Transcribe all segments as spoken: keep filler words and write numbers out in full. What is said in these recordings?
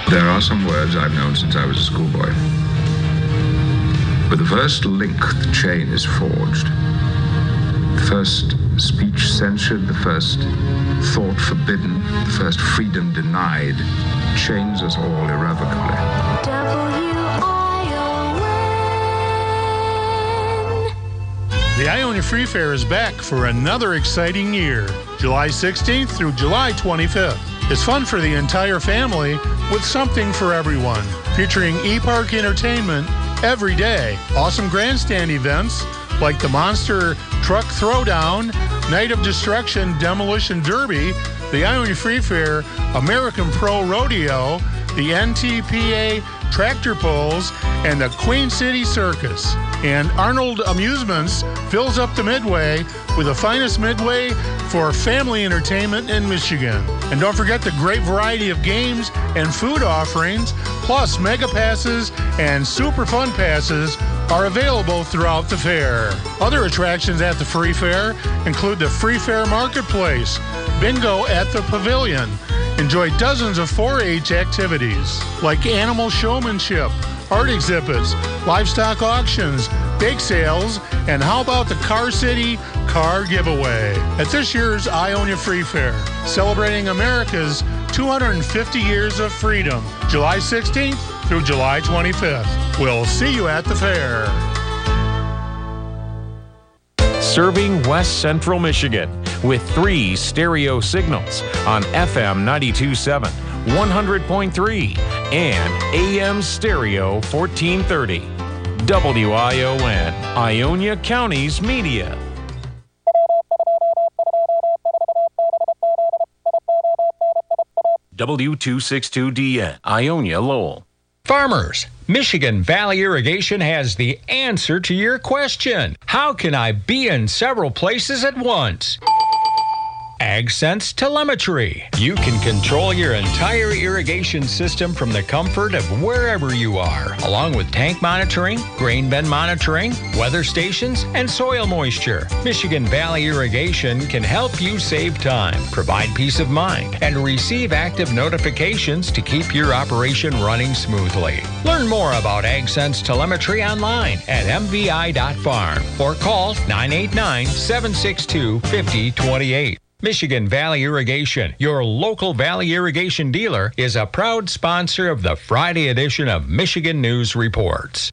There are some words I've known since I was a schoolboy. But the first link, the chain is forged. The first speech censured, the first thought forbidden, the first freedom denied, chains us all irrevocably. W I O N. The Ionia Free Fair is back for another exciting year, July sixteenth through July twenty-fifth. It's fun for the entire family with something for everyone, featuring E-Park Entertainment every day, awesome grandstand events like the Monster Truck Throwdown, Night of Destruction Demolition Derby, the Ionia Free Fair, American Pro Rodeo, the N T P A Tractor Pulls, and the Queen City Circus. And Arnold Amusements fills up the Midway with the finest Midway for family entertainment in Michigan. And don't forget the great variety of games and food offerings, plus mega passes and super fun passes are available throughout the fair. Other attractions at the Free Fair include the Free Fair Marketplace, bingo at the Pavilion. Enjoy dozens of four H activities like animal showmanship, art exhibits, livestock auctions, bake sales, and how about the Car City Car Giveaway at this year's Ionia Free Fair, celebrating America's two hundred fifty years of freedom, July sixteenth through July twenty-fifth. We'll see you at the fair. Serving West Central Michigan with three stereo signals on F M ninety-two point seven, one hundred point three, and A M stereo fourteen thirty. W I O N, Ionia County's media. W two sixty-two D N, Ionia Lowell. Farmers, Michigan Valley Irrigation has the answer to your question. How can I be in several places at once? AgSense Telemetry. You can control your entire irrigation system from the comfort of wherever you are, along with tank monitoring, grain bin monitoring, weather stations, and soil moisture. Michigan Valley Irrigation can help you save time, provide peace of mind, and receive active notifications to keep your operation running smoothly. Learn more about AgSense Telemetry online at m v i dot farm or call nine eight nine, seven six two, five zero two eight. Michigan Valley Irrigation, your local Valley Irrigation dealer, is a proud sponsor of the Friday edition of Michigan News Reports.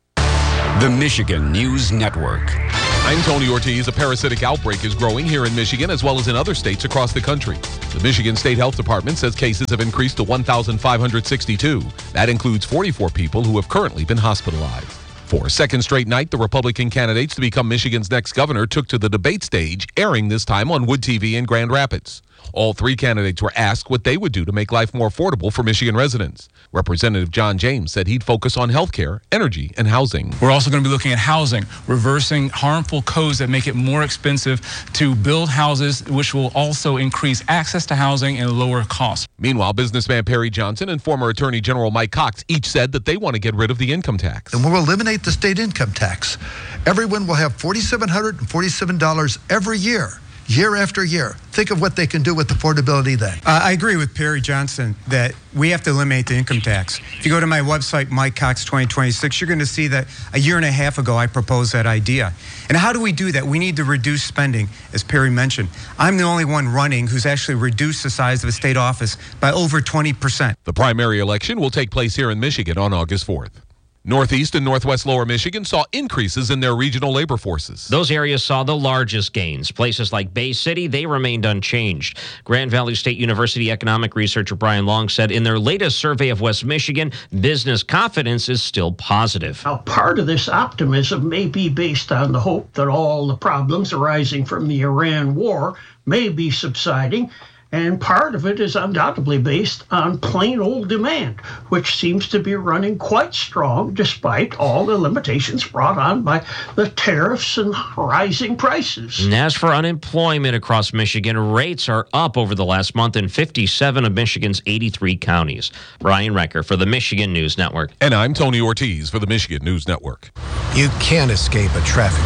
The Michigan News Network. I'm Tony Ortiz. A parasitic outbreak is growing here in Michigan as well as in other states across the country. The Michigan State Health Department says cases have increased to one thousand five hundred sixty-two. That includes forty-four people who have currently been hospitalized. For a second straight night, the Republican candidates to become Michigan's next governor took to the debate stage, airing this time on Wood T V in Grand Rapids. All three candidates were asked what they would do to make life more affordable for Michigan residents. Representative John James said he'd focus on health care, energy, and housing. We're also going to be looking at housing, reversing harmful codes that make it more expensive to build houses, which will also increase access to housing and lower costs. Meanwhile, businessman Perry Johnson and former Attorney General Mike Cox each said that they want to get rid of the income tax. And we'll eliminate the state income tax. Everyone will have four thousand seven hundred forty-seven dollars every year. Year after year. Think of what they can do with affordability then. Uh, I agree with Perry Johnson that we have to eliminate the income tax. If you go to my website, Mike Cox twenty twenty-six, you're going to see that a year and a half ago I proposed that idea. And how do we do that? We need to reduce spending, as Perry mentioned. I'm the only one running who's actually reduced the size of a state office by over twenty percent. The primary election will take place here in Michigan on August fourth. Northeast and Northwest Lower Michigan saw increases in their regional labor forces. Those areas saw the largest gains. Places like Bay City, they remained unchanged. Grand Valley State University economic researcher Brian Long said in their latest survey of West Michigan, business confidence is still positive. Now, part of this optimism may be based on the hope that all the problems arising from the Iran war may be subsiding. And part of it is undoubtedly based on plain old demand, which seems to be running quite strong despite all the limitations brought on by the tariffs and rising prices. And as for unemployment across Michigan, rates are up over the last month in fifty-seven of Michigan's eighty-three counties. Brian Recker for the Michigan News Network. And I'm Tony Ortiz for the Michigan News Network. You can't escape a traffic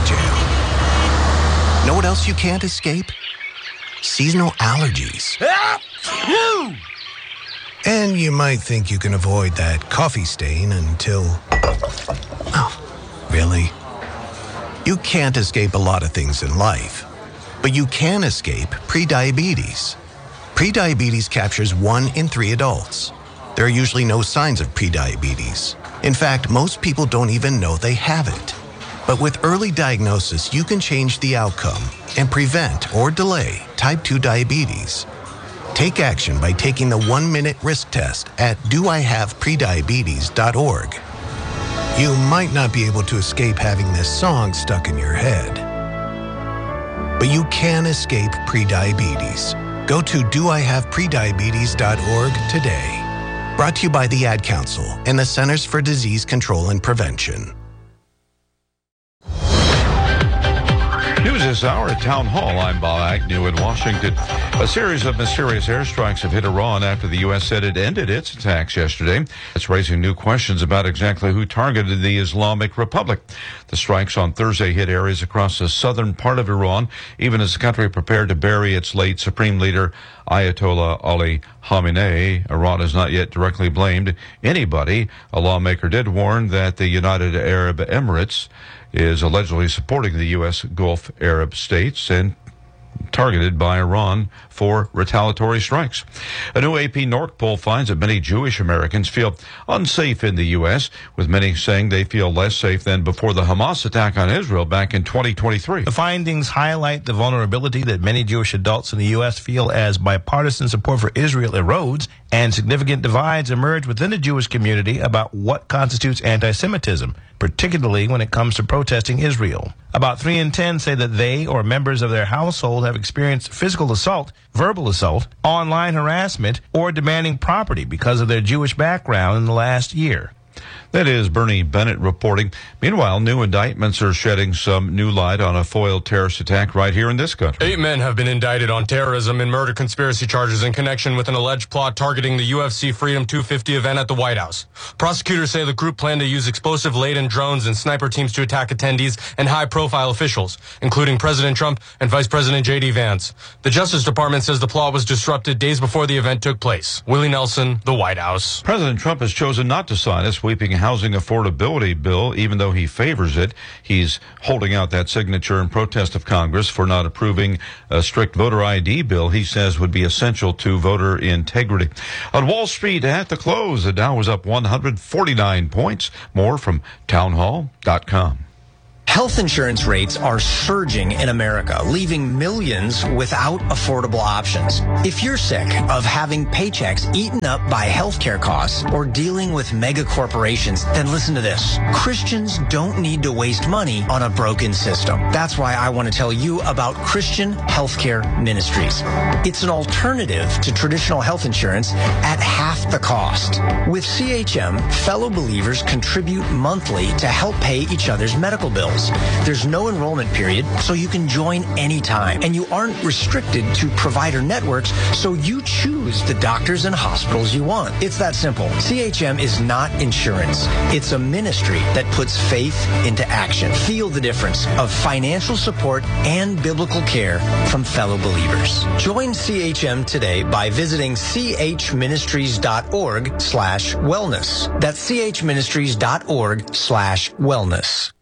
jam. Know what else you can't escape? Seasonal allergies. And you might think you can avoid that coffee stain until... Oh, really? You can't escape a lot of things in life, but you can escape prediabetes. Prediabetes captures one in three adults. There are usually no signs of prediabetes. In fact, most people don't even know they have it. But with early diagnosis, you can change the outcome and prevent or delay type two diabetes. Take action by taking the one-minute risk test at do I have prediabetes dot org. You might not be able to escape having this song stuck in your head, but you can escape prediabetes. Go to do I have prediabetes dot org today. Brought to you by the Ad Council and the Centers for Disease Control and Prevention. News this hour at Town Hall. I'm Bob Agnew in Washington. A series of mysterious airstrikes have hit Iran after the U S said it ended its attacks yesterday. It's raising new questions about exactly who targeted the Islamic Republic. The strikes on Thursday hit areas across the southern part of Iran, even as the country prepared to bury its late supreme leader, Ayatollah Ali Khamenei. Iran has not yet directly blamed anybody. A lawmaker did warn that the United Arab Emirates is allegedly supporting the U S Gulf Arab states and targeted by Iran for retaliatory strikes. A new A P North poll finds that many Jewish Americans feel unsafe in the U S, with many saying they feel less safe than before the Hamas attack on Israel back in twenty twenty-three. The findings highlight the vulnerability that many Jewish adults in the U S feel as bipartisan support for Israel erodes and significant divides emerge within the Jewish community about what constitutes anti-Semitism, particularly when it comes to protesting Israel. About three in ten say that they or members of their household have experienced physical assault, verbal assault, online harassment, or demanding property because of their Jewish background in the last year. That is Bernie Bennett reporting. Meanwhile, new indictments are shedding some new light on a foiled terrorist attack right here in this country. Eight men have been indicted on terrorism and murder conspiracy charges in connection with an alleged plot targeting the U F C Freedom two fifty event at the White House. Prosecutors say the group planned to use explosive-laden drones and sniper teams to attack attendees and high-profile officials, including President Trump and Vice President J D Vance. The Justice Department says the plot was disrupted days before the event took place. Willie Nelson, the White House. President Trump has chosen not to sign a sweeping housing affordability bill, even though he favors it. He's holding out that signature in protest of Congress for not approving a strict voter I D bill he says would be essential to voter integrity. On Wall Street at the close, the Dow was up one hundred forty-nine points. More from town hall dot com. Health insurance rates are surging in America, leaving millions without affordable options. If you're sick of having paychecks eaten up by healthcare costs or dealing with mega corporations, then listen to this. Christians don't need to waste money on a broken system. That's why I want to tell you about Christian Healthcare Ministries. It's an alternative to traditional health insurance at half the cost. With C H M, fellow believers contribute monthly to help pay each other's medical bills. There's no enrollment period, so you can join anytime. And you aren't restricted to provider networks, so you choose the doctors and hospitals you want. It's that simple. C H M is not insurance. It's a ministry that puts faith into action. Feel the difference of financial support and biblical care from fellow believers. Join C H M today by visiting chministries.org slash wellness. That's chministries.org slash wellness.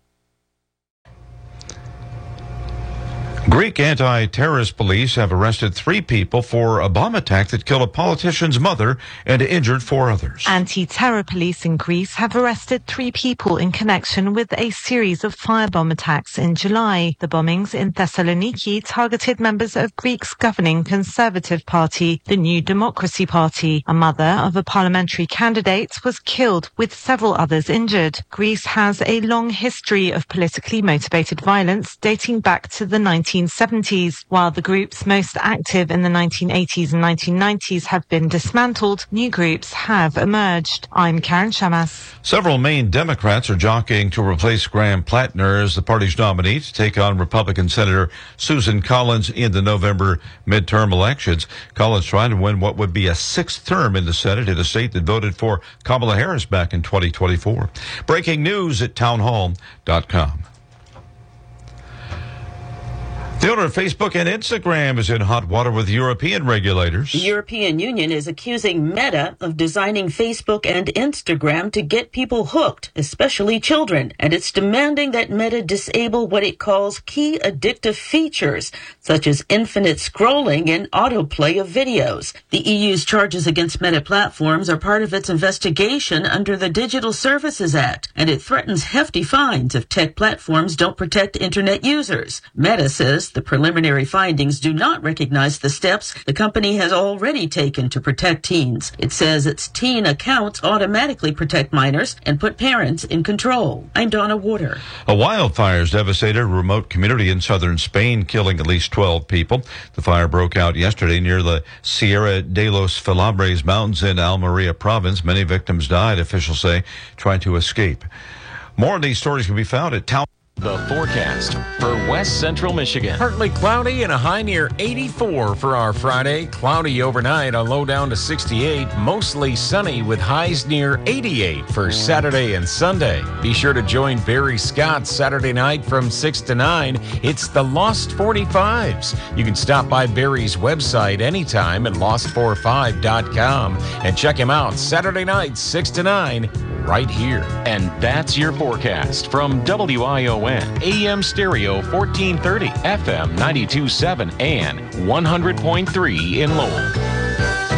Greek anti-terrorist police have arrested three people for a bomb attack that killed a politician's mother and injured four others. Anti-terror police in Greece have arrested three people in connection with a series of firebomb attacks in July. The bombings in Thessaloniki targeted members of Greece's governing Conservative Party, the New Democracy Party. A mother of a parliamentary candidate was killed, with several others injured. Greece has a long history of politically motivated violence dating back to the nineteen seventies. While the groups most active in the nineteen eighties and nineteen nineties have been dismantled, new groups have emerged. I'm Karen Shamas. Several Maine Democrats are jockeying to replace Graham Plattner as the party's nominee to take on Republican Senator Susan Collins in the November midterm elections. Collins trying to win what would be a sixth term in the Senate in a state that voted for Kamala Harris back in twenty twenty-four. Breaking news at town hall dot com. The owner of Facebook and Instagram is in hot water with European regulators. The European Union is accusing Meta of designing Facebook and Instagram to get people hooked, especially children, and it's demanding that Meta disable what it calls key addictive features, such as infinite scrolling and autoplay of videos. The E U's charges against Meta platforms are part of its investigation under the Digital Services Act, and it threatens hefty fines if tech platforms don't protect internet users. Meta says the preliminary findings do not recognize the steps the company has already taken to protect teens. It says its teen accounts automatically protect minors and put parents in control. I'm Donna Water. A wildfire has devastated a remote community in southern Spain, killing at least twelve people. The fire broke out yesterday near the Sierra de los Filabres Mountains in Almeria province. Many victims died, officials say, trying to escape. More of these stories can be found at Town. The forecast for West Central Michigan. Partly cloudy and a high near eighty-four for our Friday. Cloudy overnight, a low down to sixty-eight. Mostly sunny with highs near eighty-eight for Saturday and Sunday. Be sure to join Barry Scott Saturday night from six to nine. It's the Lost forty-fives. You can stop by Barry's website anytime at lost forty-five dot com and check him out Saturday night, six to nine, right here. And that's your forecast from W I O N. A M Stereo fourteen thirty, F M ninety-two point seven, and one hundred point three in Lowell.